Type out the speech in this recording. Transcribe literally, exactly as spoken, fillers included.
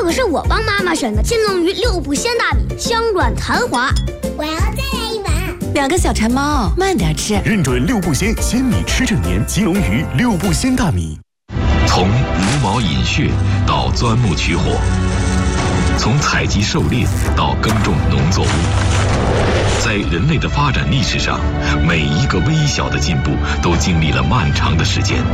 可是我帮妈妈选的金龙鱼六步鲜大米，香软弹滑。 我要再来一碗。 两个小馋猫，慢点吃。 认准六步鲜，鲜米吃正年，金龙鱼六步鲜大米。 从茹毛饮血到钻木取火，从采集狩猎到耕种农作物，在人类的发展历史上，每一个微小的进步都经历了漫长的时间。